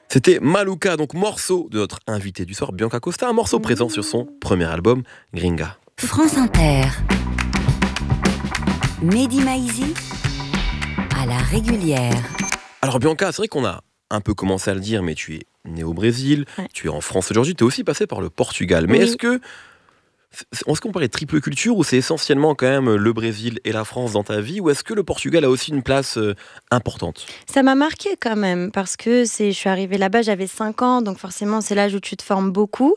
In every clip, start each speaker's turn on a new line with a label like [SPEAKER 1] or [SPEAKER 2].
[SPEAKER 1] C'était Maluka, donc morceau de notre invité du soir, Bianca Costa, un morceau présent sur son premier album, Gringa.
[SPEAKER 2] France Inter. Mehdi Maizi à la régulière.
[SPEAKER 1] Alors Bianca, c'est vrai qu'on a un peu commencé à le dire, mais tu es née au Brésil, tu es en France aujourd'hui, tu es aussi passé par le Portugal. Mais est-ce qu'on parlait de triple culture ou c'est essentiellement quand même le Brésil et la France dans ta vie, ou est-ce que le Portugal a aussi une place importante?
[SPEAKER 3] Ça m'a marqué quand même parce que je suis arrivée là-bas, j'avais 5 ans, donc forcément c'est l'âge où tu te formes beaucoup.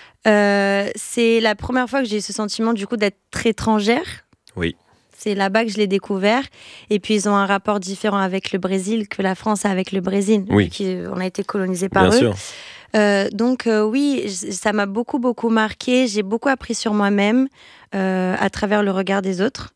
[SPEAKER 3] C'est la première fois que j'ai eu ce sentiment du coup d'être très étrangère.
[SPEAKER 1] Oui.
[SPEAKER 3] C'est là-bas que je l'ai découvert. Et puis ils ont un rapport différent avec le Brésil que la France a avec le Brésil.
[SPEAKER 1] Oui.
[SPEAKER 3] On a été colonisé par eux.
[SPEAKER 1] Bien sûr.
[SPEAKER 3] Donc oui, ça m'a beaucoup marqué. J'ai beaucoup appris sur moi-même à travers le regard des autres.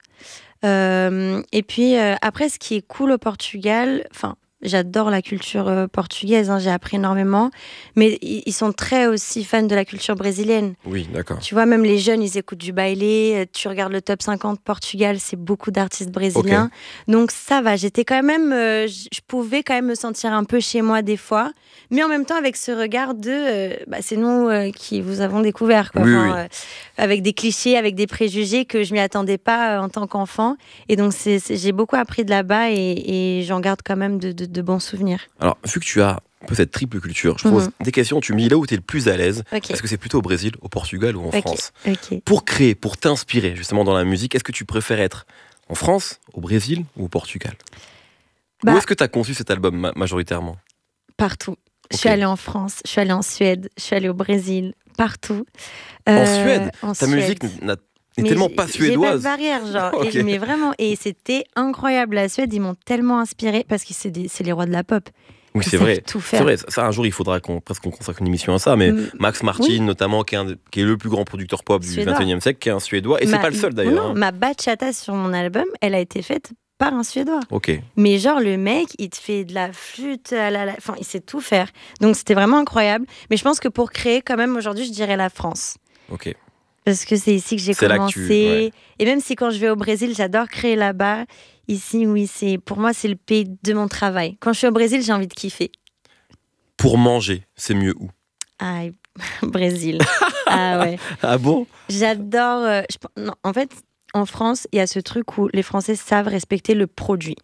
[SPEAKER 3] Et puis après, ce qui est cool au Portugal, j'adore la culture portugaise, j'ai appris énormément, mais ils sont très aussi fans de la culture brésilienne.
[SPEAKER 1] Oui, d'accord.
[SPEAKER 3] Tu vois, même les jeunes, ils écoutent du baile, tu regardes le top 50 Portugal, c'est beaucoup d'artistes brésiliens. Okay. Donc ça va, j'étais quand même, je pouvais quand même me sentir un peu chez moi des fois, mais en même temps avec ce regard de, c'est nous qui vous avons découvert, quoi.
[SPEAKER 1] Oui,
[SPEAKER 3] avec des clichés, avec des préjugés que je m'y attendais pas en tant qu'enfant. Et donc j'ai beaucoup appris de là-bas et j'en garde quand même de bons souvenirs.
[SPEAKER 1] Alors, vu que tu as cette triple culture, je pose des questions, tu me dis là où tu es le plus à l'aise.
[SPEAKER 3] Okay.
[SPEAKER 1] Est-ce que c'est plutôt au Brésil, au Portugal ou en France?
[SPEAKER 3] Okay.
[SPEAKER 1] Pour créer, pour t'inspirer justement dans la musique, est-ce que tu préfères être en France, au Brésil ou au Portugal? Où est-ce que tu as conçu cet album majoritairement?
[SPEAKER 3] Partout. Je suis allée en France, je suis allée en Suède, je suis allée au Brésil, partout.
[SPEAKER 1] En Suède? Ta musique n'est tellement pas suédoise.
[SPEAKER 3] J'ai pas de barrière, genre.
[SPEAKER 1] Okay.
[SPEAKER 3] Mais vraiment, et c'était incroyable. La Suède, ils m'ont tellement inspirée parce que c'est les rois de la pop.
[SPEAKER 1] Oui, c'est vrai.
[SPEAKER 3] Tout faire.
[SPEAKER 1] C'est vrai. Ça, un jour, il faudra qu'on consacre une émission à ça. Mais Max Martin, notamment, qui est le plus grand producteur pop du XXIe siècle, qui est un Suédois. Et c'est pas le seul, d'ailleurs.
[SPEAKER 3] Non, ma bachata sur mon album, elle a été faite par un Suédois.
[SPEAKER 1] Ok.
[SPEAKER 3] Mais genre, le mec, il te fait de la flûte, enfin, il sait tout faire. Donc, c'était vraiment incroyable. Mais je pense que pour créer, quand même, aujourd'hui, je dirais la France.
[SPEAKER 1] Ok.
[SPEAKER 3] Parce que c'est ici que j'ai commencé. Et même si quand je vais au Brésil, j'adore créer là-bas. Ici, oui, pour moi, c'est le pays de mon travail. Quand je suis au Brésil, j'ai envie de kiffer.
[SPEAKER 1] Pour manger, c'est mieux où?
[SPEAKER 3] Ah, Brésil. Ah ouais.
[SPEAKER 1] Ah bon?
[SPEAKER 3] J'adore. Non, en fait, en France, il y a ce truc où les Français savent respecter le produit.